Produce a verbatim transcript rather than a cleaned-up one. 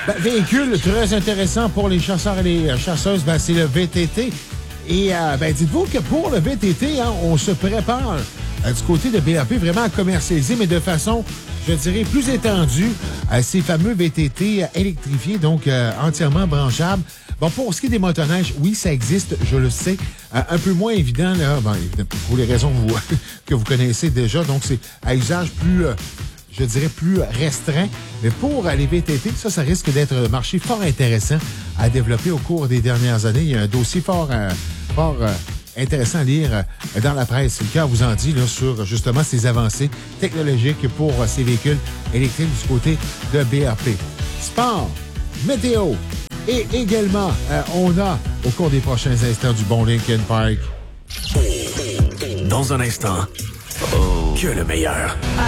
Ben, véhicule très intéressant pour les chasseurs et les chasseuses, ben, c'est le V T T. Et euh, ben, dites-vous que pour le V T T, hein, on se prépare euh, du côté de B A P vraiment à commercialiser, mais de façon, je dirais, plus étendue, euh, ces fameux V T T euh, électrifiés, donc euh, entièrement branchables. Bon, pour ce qui est des motoneiges, oui, ça existe, je le sais. Euh, un peu moins évident, là, ben, pour les raisons que vous, que vous connaissez déjà. Donc, c'est à usage plus... Euh, je dirais, plus restreint. Mais pour les V T T, ça, ça risque d'être un marché fort intéressant à développer au cours des dernières années. Il y a un dossier fort, euh, fort euh, intéressant à lire euh, dans la presse. Le cœur vous en dit là, sur justement ces avancées technologiques pour euh, ces véhicules électriques du côté de B R P. Sport, météo et également, euh, on a au cours des prochains instants du bon Linkin Park. Dans un instant, oh, que le meilleur.